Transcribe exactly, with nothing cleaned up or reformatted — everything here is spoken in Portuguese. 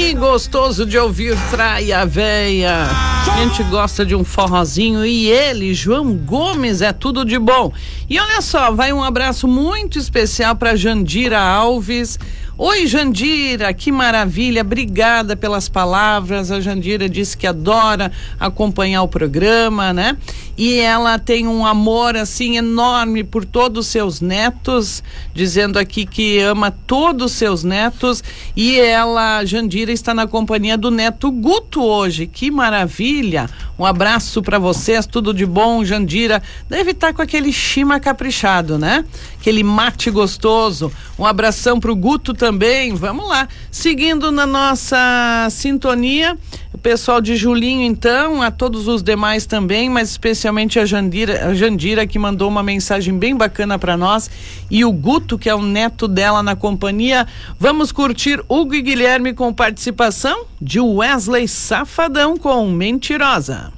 Que gostoso de ouvir Traia Véia. A gente gosta de um forrozinho e ele, João Gomes, é tudo de bom. E olha só, vai um abraço muito especial para Jandira Alves. Oi, Jandira, que maravilha, obrigada pelas palavras. A Jandira disse que adora acompanhar o programa, né? E ela tem um amor, assim, enorme por todos os seus netos, dizendo aqui que ama todos os seus netos. E ela, Jandira, está na companhia do neto Guto hoje, que maravilha. Um abraço para vocês, tudo de bom, Jandira. Deve estar com aquele chima caprichado, né? Aquele mate gostoso. Um abração pro Guto também. Vamos lá. Seguindo na nossa sintonia, o pessoal de Julinho, então, a todos os demais também, mas especialmente a Jandira, a Jandira que mandou uma mensagem bem bacana para nós, e o Guto, que é o neto dela na companhia. Vamos curtir Hugo e Guilherme com participação de Wesley Safadão com Mentirosa.